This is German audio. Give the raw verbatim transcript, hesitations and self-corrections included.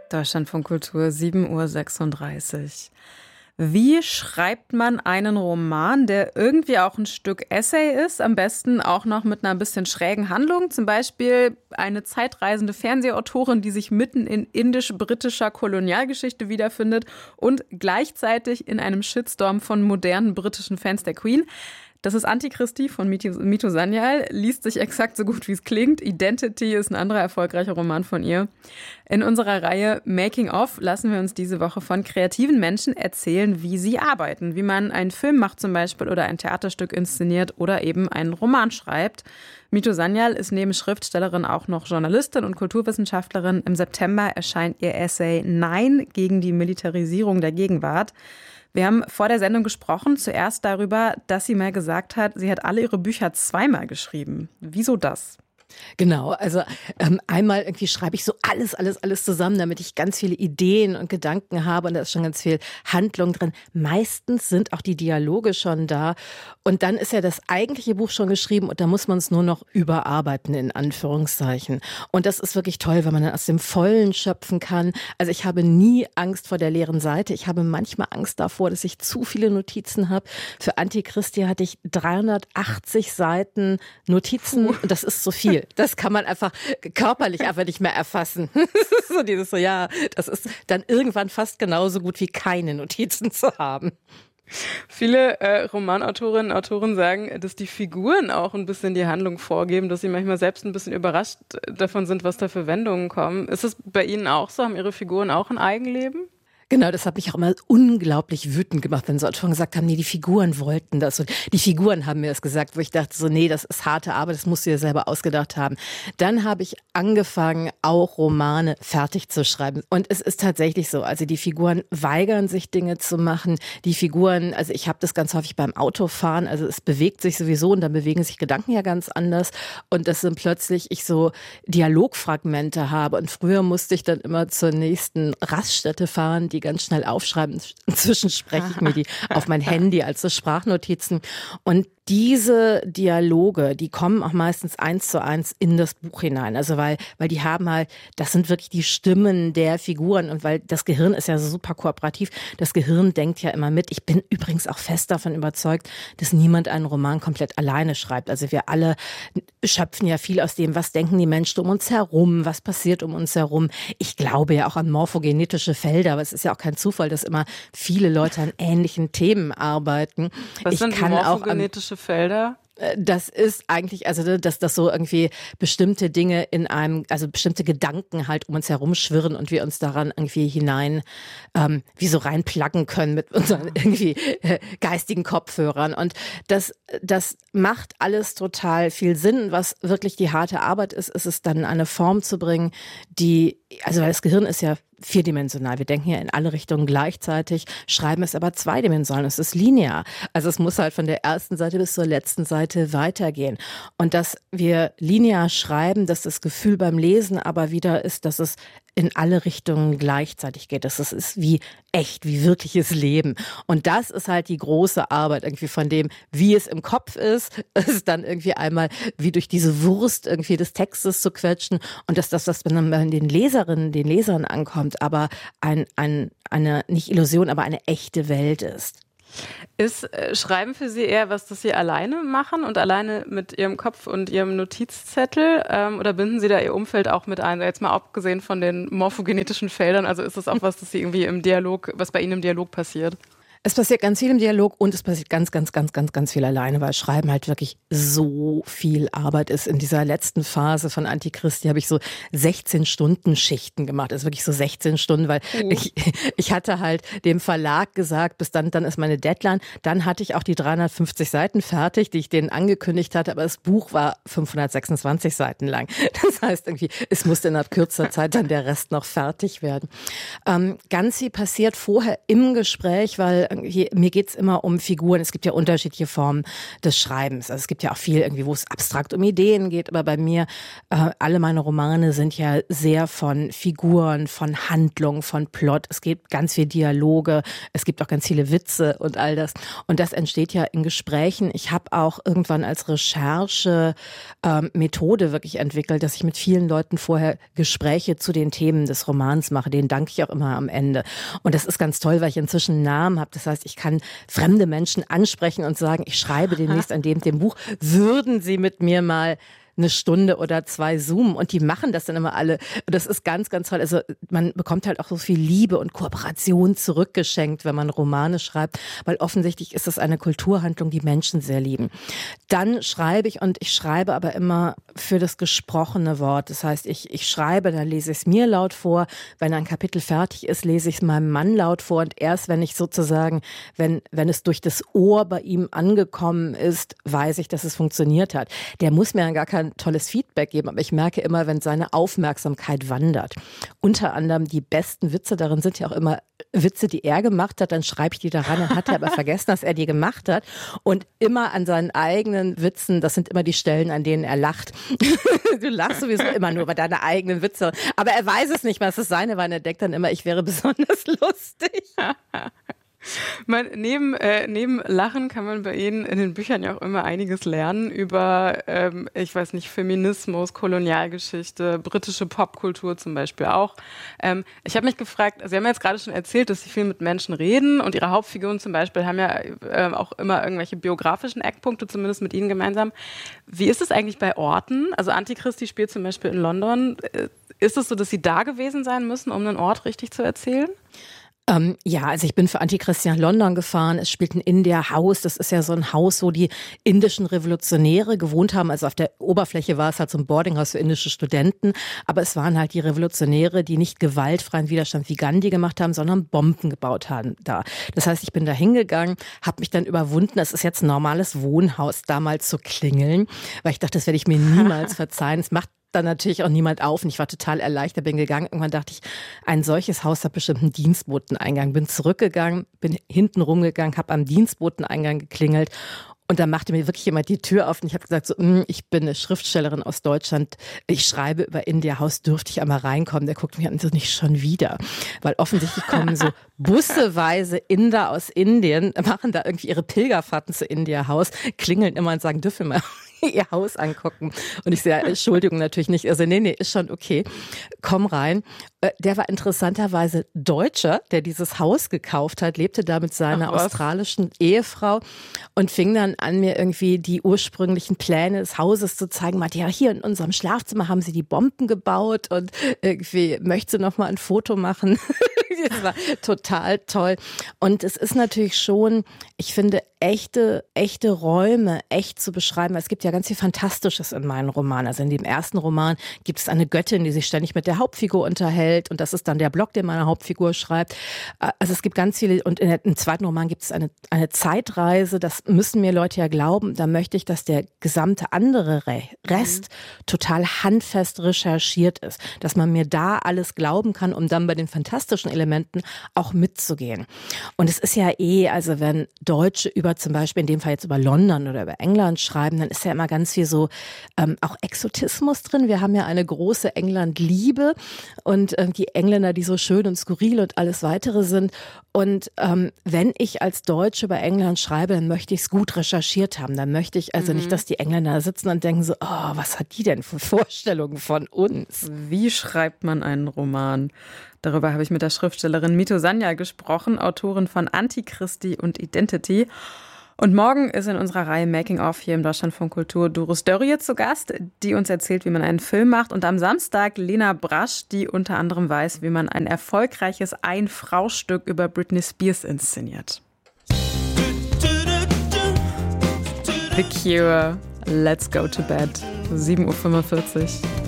Deutschlandfunk Kultur, sieben Uhr sechsunddreißig. Wie schreibt man einen Roman, der irgendwie auch ein Stück Essay ist, am besten auch noch mit einer bisschen schrägen Handlung? Zum Beispiel eine zeitreisende Fernsehautorin, die sich mitten in indisch-britischer Kolonialgeschichte wiederfindet und gleichzeitig in einem Shitstorm von modernen britischen Fans der Queen. Das ist Antichristi von Mito Sanyal, liest sich exakt so gut, wie es klingt. Identity ist ein anderer erfolgreicher Roman von ihr. In unserer Reihe Making of lassen wir uns diese Woche von kreativen Menschen erzählen, wie sie arbeiten. Wie man einen Film macht zum Beispiel oder ein Theaterstück inszeniert oder eben einen Roman schreibt. Mito Sanyal ist neben Schriftstellerin auch noch Journalistin und Kulturwissenschaftlerin. Im September erscheint ihr Essay Nein gegen die Militarisierung der Gegenwart. Wir haben vor der Sendung gesprochen, zuerst darüber, dass sie mal gesagt hat, sie hat alle ihre Bücher zweimal geschrieben. Wieso das? Genau, also ähm, einmal irgendwie schreibe ich so alles, alles, alles zusammen, damit ich ganz viele Ideen und Gedanken habe und da ist schon ganz viel Handlung drin. Meistens sind auch die Dialoge schon da und dann ist ja das eigentliche Buch schon geschrieben und da muss man es nur noch überarbeiten, in Anführungszeichen. Und das ist wirklich toll, wenn man dann aus dem Vollen schöpfen kann. Also ich habe nie Angst vor der leeren Seite. Ich habe manchmal Angst davor, dass ich zu viele Notizen habe. Für Antichristi hatte ich dreihundertachtzig Seiten Notizen und das ist so viel. Das kann man einfach körperlich einfach nicht mehr erfassen. Das ist so dieses so, ja, das ist dann irgendwann fast genauso gut wie keine Notizen zu haben. Viele äh, Romanautorinnen und Autoren sagen, dass die Figuren auch ein bisschen die Handlung vorgeben, dass sie manchmal selbst ein bisschen überrascht davon sind, was da für Wendungen kommen. Ist es bei Ihnen auch so? Haben Ihre Figuren auch ein Eigenleben? Genau, das hat mich auch immer unglaublich wütend gemacht, wenn so Autoren gesagt haben, nee, die Figuren wollten das. Und die Figuren haben mir das gesagt, wo ich dachte so, nee, das ist harte Arbeit, das musst du dir selber ausgedacht haben. Dann habe ich angefangen, auch Romane fertig zu schreiben. Und es ist tatsächlich so, also die Figuren weigern sich, Dinge zu machen. Die Figuren, also ich habe das ganz häufig beim Autofahren, also es bewegt sich sowieso und dann bewegen sich Gedanken ja ganz anders. Und das sind plötzlich, ich so Dialogfragmente habe. Und früher musste ich dann immer zur nächsten Raststätte fahren, die ganz schnell aufschreiben. Inzwischen spreche ich mir die auf mein Handy als so Sprachnotizen. Und diese Dialoge, die kommen auch meistens eins zu eins in das Buch hinein. Also weil, weil die haben halt, das sind wirklich die Stimmen der Figuren und weil das Gehirn ist ja so super kooperativ. Das Gehirn denkt ja immer mit. Ich bin übrigens auch fest davon überzeugt, dass niemand einen Roman komplett alleine schreibt. Also wir alle schöpfen ja viel aus dem, was denken die Menschen um uns herum, was passiert um uns herum. Ich glaube ja auch an morphogenetische Felder, aber es ist ja auch kein Zufall, dass immer viele Leute an ähnlichen Themen arbeiten. Was ich sind kann die auch morphogenetische Felder? Das ist eigentlich, also dass das so irgendwie bestimmte Dinge in einem, also bestimmte Gedanken halt um uns herum schwirren und wir uns daran irgendwie hinein, ähm, wie so reinpluggen können mit unseren irgendwie äh, geistigen Kopfhörern. Und das, das macht alles total viel Sinn. Was wirklich die harte Arbeit ist, ist es dann in eine Form zu bringen, die, also weil das Gehirn ist ja vierdimensional. Wir denken ja in alle Richtungen gleichzeitig, schreiben es aber zweidimensional. Es ist linear. Also es muss halt von der ersten Seite bis zur letzten Seite weitergehen. Und dass wir linear schreiben, dass das Gefühl beim Lesen aber wieder ist, dass es in alle Richtungen gleichzeitig geht. Dass es ist wie echt, wie wirkliches Leben. Und das ist halt die große Arbeit irgendwie von dem, wie es im Kopf ist, es dann irgendwie einmal wie durch diese Wurst irgendwie des Textes zu quetschen und dass das, was dann bei den Leserinnen, den Lesern ankommt, aber ein, ein, eine, nicht Illusion, aber eine echte Welt ist. Ist äh, Schreiben für Sie eher was, das Sie alleine machen und alleine mit Ihrem Kopf und Ihrem Notizzettel ähm, oder binden Sie da Ihr Umfeld auch mit ein? Jetzt mal abgesehen von den morphogenetischen Feldern, also ist das auch was, das Sie irgendwie im Dialog, was bei Ihnen im Dialog passiert? Es passiert ganz viel im Dialog und es passiert ganz, ganz, ganz, ganz, ganz viel alleine, weil Schreiben halt wirklich so viel Arbeit ist. In dieser letzten Phase von Antichristi habe ich so sechzehn Stunden Schichten gemacht. Das ist wirklich so sechzehn Stunden, weil oh. ich, ich hatte halt dem Verlag gesagt, bis dann, dann ist meine Deadline. Dann hatte ich auch die dreihundertfünfzig Seiten fertig, die ich denen angekündigt hatte, aber das Buch war fünfhundertsechsundzwanzig Seiten lang. Das heißt irgendwie, es musste innerhalb kürzer Zeit dann der Rest noch fertig werden. Ähm, ganz viel passiert vorher im Gespräch, weil irgendwie, mir geht's immer um Figuren. Es gibt ja unterschiedliche Formen des Schreibens. Also es gibt ja auch viel irgendwie, wo es abstrakt um Ideen geht, aber bei mir, äh, alle meine Romane sind ja sehr von Figuren, von Handlung, von Plot. Es gibt ganz viel Dialoge, es gibt auch ganz viele Witze und all das. Und das entsteht ja in Gesprächen. Ich habe auch irgendwann als Recherche ähm, Methode wirklich entwickelt, dass ich mit vielen Leuten vorher Gespräche zu den Themen des Romans mache. Denen danke ich auch immer am Ende. Und das ist ganz toll, weil ich inzwischen einen Namen habe. Das heißt, ich kann fremde Menschen ansprechen und sagen, ich schreibe demnächst an dem, dem Buch. Würden Sie mit mir mal eine Stunde oder zwei zoomen und die machen das dann immer alle. Das ist ganz, ganz toll. Also man bekommt halt auch so viel Liebe und Kooperation zurückgeschenkt, wenn man Romane schreibt, weil offensichtlich ist es eine Kulturhandlung, die Menschen sehr lieben. Dann schreibe ich und ich schreibe aber immer für das gesprochene Wort. Das heißt, ich, ich schreibe, dann lese ich es mir laut vor. Wenn ein Kapitel fertig ist, lese ich es meinem Mann laut vor und erst wenn ich sozusagen, wenn, wenn es durch das Ohr bei ihm angekommen ist, weiß ich, dass es funktioniert hat. Der muss mir dann gar kein tolles Feedback geben, aber ich merke immer, wenn seine Aufmerksamkeit wandert. Unter anderem die besten Witze darin sind ja auch immer Witze, die er gemacht hat, dann schreibe ich die da ran, dann hat er aber vergessen, dass er die gemacht hat und immer an seinen eigenen Witzen, das sind immer die Stellen, an denen er lacht. Du lachst sowieso immer nur bei deinen eigenen Witze, aber er weiß es nicht mehr, es ist seine, weil er denkt dann immer, ich wäre besonders lustig. Man, neben, äh, neben Lachen kann man bei Ihnen in den Büchern ja auch immer einiges lernen über, ähm, ich weiß nicht, Feminismus, Kolonialgeschichte, britische Popkultur zum Beispiel auch. Ähm, ich habe mich gefragt, Sie haben ja jetzt gerade schon erzählt, dass Sie viel mit Menschen reden und Ihre Hauptfiguren zum Beispiel haben ja äh, auch immer irgendwelche biografischen Eckpunkte, zumindest mit Ihnen gemeinsam. Wie ist es eigentlich bei Orten? Also Antichristi spielt zum Beispiel in London. Ist es so, dass Sie da gewesen sein müssen, um einen Ort richtig zu erzählen? Ähm, ja, also ich bin für Antichristi nach London gefahren. Es spielt ein India-Haus. Das ist ja so ein Haus, wo die indischen Revolutionäre gewohnt haben. Also auf der Oberfläche war es halt so ein Boardinghaus für indische Studenten. Aber es waren halt die Revolutionäre, die nicht gewaltfreien Widerstand wie Gandhi gemacht haben, sondern Bomben gebaut haben da. Das heißt, ich bin da hingegangen, habe mich dann überwunden. Das ist jetzt ein normales Wohnhaus, damals zu klingeln. Weil ich dachte, das werde ich mir niemals verzeihen. Es macht dann natürlich auch niemand auf und ich war total erleichtert, bin gegangen. Irgendwann dachte ich, ein solches Haus hat bestimmt einen Dienstboteneingang. Bin zurückgegangen, bin hinten rumgegangen, habe am Dienstboteneingang geklingelt und dann machte mir wirklich jemand die Tür auf und ich habe gesagt, so, ich bin eine Schriftstellerin aus Deutschland, ich schreibe über India Haus, dürfte ich einmal reinkommen? Der guckt mich an und so, nicht schon wieder. Weil offensichtlich kommen so busseweise Inder aus Indien, machen da irgendwie ihre Pilgerfahrten zu India Haus, klingeln immer und sagen, dürfen wir mal ihr Haus angucken. Und ich sage, Entschuldigung, natürlich nicht. Also nee, nee, ist schon okay. Komm rein. Der war interessanterweise Deutscher, der dieses Haus gekauft hat, lebte da mit seiner Ach, australischen Ehefrau und fing dann an, mir irgendwie die ursprünglichen Pläne des Hauses zu zeigen. Meinte, ja, hier in unserem Schlafzimmer haben sie die Bomben gebaut und irgendwie möchte noch mal ein Foto machen. Das war total toll. Und es ist natürlich schon, ich finde, echte, echte Räume echt zu beschreiben. Es gibt ja ganz viel Fantastisches in meinen Romanen. Also in dem ersten Roman gibt es eine Göttin, die sich ständig mit der Hauptfigur unterhält und das ist dann der Blog, den meine Hauptfigur schreibt. Also es gibt ganz viele und in der, im zweiten Roman gibt es eine, eine Zeitreise, das müssen mir Leute ja glauben. Da möchte ich, dass der gesamte andere Rest mhm. total handfest recherchiert ist, dass man mir da alles glauben kann, um dann bei den fantastischen Elementen auch mitzugehen. Und es ist ja eh, also wenn Deutsche über zum Beispiel in dem Fall jetzt über London oder über England schreiben, dann ist ja immer ganz viel so ähm, auch Exotismus drin. Wir haben ja eine große England-Liebe und ähm, die Engländer, die so schön und skurril und alles weitere sind. Und ähm, wenn ich als Deutsche über England schreibe, dann möchte ich es gut recherchiert haben. Dann möchte ich also mhm. nicht, dass die Engländer da sitzen und denken so, oh, was hat die denn für Vorstellungen von uns? Wie schreibt man einen Roman? Darüber habe ich mit der Schriftstellerin Mito Sanyal gesprochen, Autorin von Antichristi und Identity. Und morgen ist in unserer Reihe Making of hier im Deutschlandfunk Kultur Doris Dörrie zu Gast, die uns erzählt, wie man einen Film macht. Und am Samstag Lena Brasch, die unter anderem weiß, wie man ein erfolgreiches Ein-Frau-Stück über Britney Spears inszeniert. The Cure, Let's Go to Bed, sieben Uhr fünfundvierzig.